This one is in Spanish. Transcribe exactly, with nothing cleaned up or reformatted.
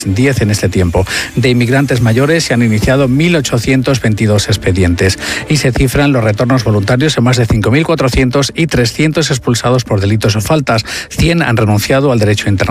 diez en este tiempo. De inmigrantes mayores se han iniciado mil ochocientos veintidós expedientes y se cifran los retornos voluntarios en más de cinco mil cuatrocientos y trescientos expulsados por delitos o faltas. cien han renunciado al derecho internacional.